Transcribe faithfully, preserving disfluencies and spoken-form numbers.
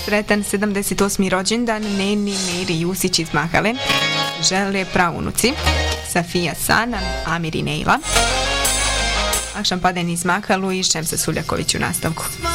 Sretan sedamdeset osmi rođendan Neni Meri Jusić iz Mahale. Žele praunuci Safija Sana, Amir i Nejla. Akšan Paden iz Makalu i Šemsa Suljaković u nastavku.